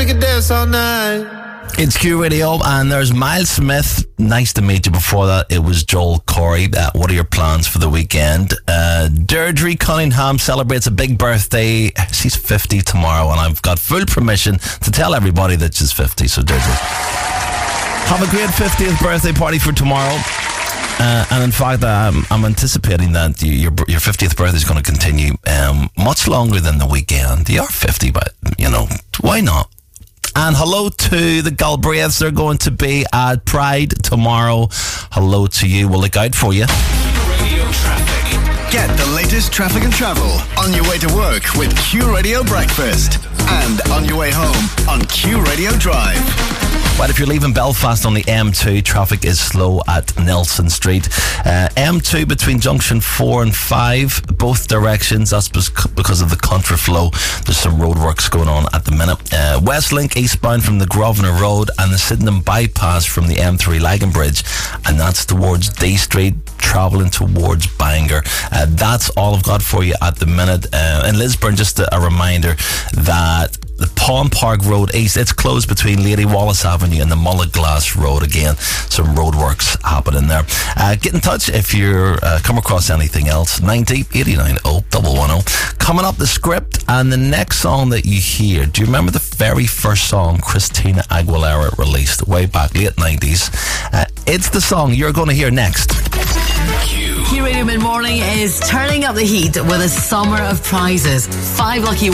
we could dance all night. It's Q Radio, and there's Miles Smith. Nice to meet you. Before that, it was Joel Corey. What are your plans for the weekend? Deirdre Cunningham celebrates a big birthday. She's 50 tomorrow, and I've got full permission to tell everybody that she's 50. So, Deirdre, have a great 50th birthday party for tomorrow. And in fact, I'm anticipating that your 50th birthday is going to continue much longer than the weekend. You are 50, but, you know, why not? And hello to the Galbraiths. They're going to be at Pride tomorrow. Hello to you. We'll look out for you. Radio traffic. Get the latest traffic and travel on your way to work with Q Radio Breakfast. And on your way home on Q Radio Drive. But if you're leaving Belfast on the M2, traffic is slow at Nelson Street. M2 between junction 4 and 5, both directions. That's because of the contraflow. There's some roadworks going on at the minute. Westlink eastbound from the Grosvenor Road and the Sydenham bypass from the M3 Lagan Bridge. And that's towards D Street, travelling towards Bangor. That's all I've got for you at the minute. In Lisburn, just a reminder that the Pawn Park Road East, it's closed between Lady Wallace Avenue and the Mullaglass Road. Again, some roadworks happening there. Get in touch if you come across anything else. 90 89 0110. Coming up, the script and the next song that you hear. Do you remember the very first song Christina Aguilera released way back, late 90s? It's the song you're going to hear next. Q Radio Mid Morning is turning up the heat with a summer of prizes. 5 lucky